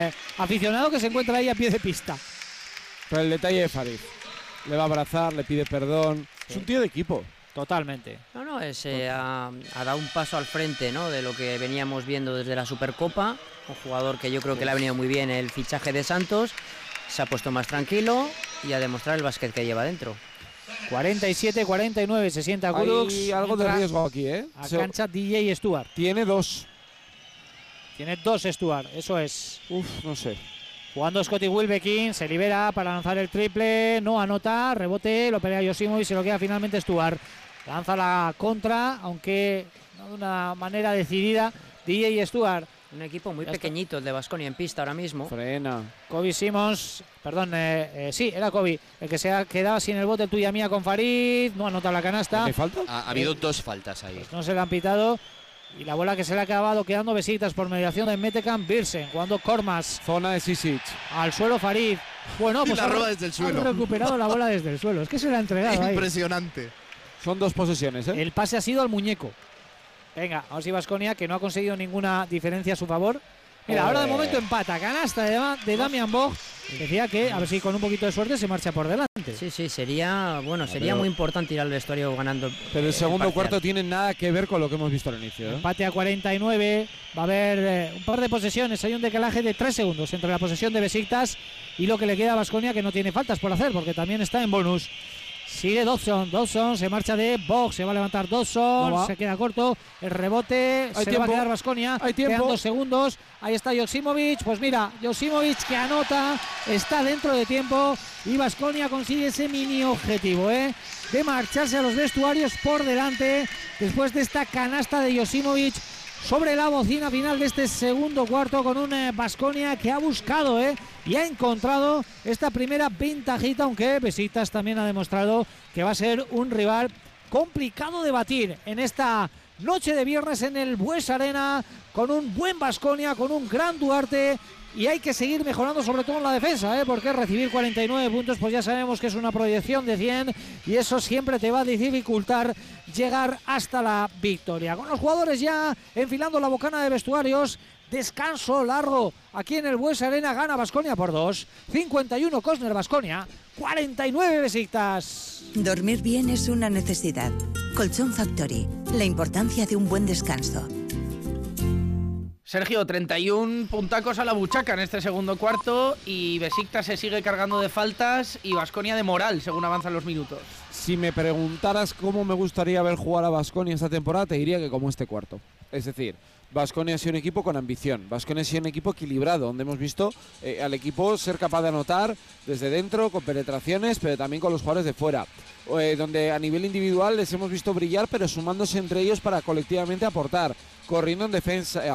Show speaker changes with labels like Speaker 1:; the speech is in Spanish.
Speaker 1: aficionado que se encuentra ahí a pie de pista.
Speaker 2: Pero el detalle de Farid. Le va a abrazar, le pide perdón. Sí. Es un tío de equipo.
Speaker 1: Totalmente.
Speaker 3: No, ha dado un paso al frente, ¿no?, de lo que veníamos viendo desde la Supercopa. Un jugador que yo creo que le ha venido muy bien el fichaje de Santos. Se ha puesto más tranquilo y a demostrar el básquet que lleva dentro.
Speaker 1: 47-49, se sienta Kurucs.
Speaker 2: Hay algo de riesgo aquí, ¿eh?
Speaker 1: A cancha DJ Stuart.
Speaker 2: Tiene dos
Speaker 1: Stuart, eso es.
Speaker 2: No sé.
Speaker 1: Jugando Scottie Wilbekin, se libera para lanzar el triple, no anota, rebote, lo pelea Joksimovic y se lo queda finalmente Stuart. Lanza la contra, aunque no de una manera decidida, DJ Stuart.
Speaker 3: Un equipo muy pequeñito el de Baskonia en pista ahora mismo.
Speaker 2: Frena.
Speaker 1: Kobe Simmons, perdón, sí, era Kobe, el que se ha quedado sin el bote tuya mía con Farid, no anota la canasta.
Speaker 2: ¿Qué falta?
Speaker 4: Ha habido dos faltas ahí.
Speaker 1: Pues no se le han pitado. Y la bola que se le ha acabado quedando Besiktas por mediación de Metekan Birsen. Jugando Kormas.
Speaker 2: Zona de Sisic.
Speaker 1: Al suelo Farid. Bueno, pues
Speaker 4: la roba desde el suelo.
Speaker 1: Ha recuperado la bola desde el suelo. Es que se le ha entregado ahí.
Speaker 4: Impresionante.
Speaker 2: Son dos posesiones, ¿eh?
Speaker 1: El pase ha sido al muñeco. Venga, ahora sí Baskonia, que no ha conseguido ninguna diferencia a su favor. Mira, ahora de momento empata. Canasta de Damian Bog. Decía que a ver si con un poquito de suerte se marcha por delante.
Speaker 3: Sí, sería muy importante ir al vestuario ganando.
Speaker 2: Pero el segundo cuarto tiene nada que ver con lo que hemos visto al inicio, ¿eh?
Speaker 1: Empate a 49. Va a haber un par de posesiones. Hay un decalaje de 3 segundos entre la posesión de Besiktas y lo que le queda a Baskonia, que no tiene faltas por hacer porque también está en bonus. Sigue Dawson, se marcha de Bog, se va a levantar Dawson, se queda corto, el rebote, se va a quedar Baskonia, quedan 2 segundos, ahí está Joksimovic, pues mira, Joksimovic que anota, está dentro de tiempo y Baskonia consigue ese mini objetivo, de marcharse a los vestuarios por delante después de esta canasta de Joksimovic sobre la bocina final de este segundo cuarto, con un Baskonia que ha buscado y ha encontrado esta primera ventajita, aunque Besiktas también ha demostrado que va a ser un rival complicado de batir en esta noche de viernes en el Bues Arena, con un buen Baskonia, con un gran Duarte. Y hay que seguir mejorando sobre todo en la defensa, porque recibir 49 puntos pues ya sabemos que es una proyección de 100 y eso siempre te va a dificultar llegar hasta la victoria. Con los jugadores ya enfilando la bocana de vestuarios, descanso largo aquí en el Bues Arena, gana Baskonia por 2, 51 Cosner Baskonia, 49 Besiktas.
Speaker 5: Dormir bien es una necesidad. Colchón Factory, la importancia de un buen descanso.
Speaker 6: Sergio, 31 puntacos a la buchaca en este segundo cuarto y Besiktas se sigue cargando de faltas y Baskonia de moral según avanzan los minutos.
Speaker 2: Si me preguntaras cómo me gustaría ver jugar a Baskonia esta temporada, te diría que como este cuarto. Es decir, Baskonia ha sido un equipo con ambición, Baskonia ha sido un equipo equilibrado, donde hemos visto al equipo ser capaz de anotar desde dentro, con penetraciones, pero también con los jugadores de fuera. Donde a nivel individual les hemos visto brillar, pero sumándose entre ellos para colectivamente aportar, corriendo en defensa,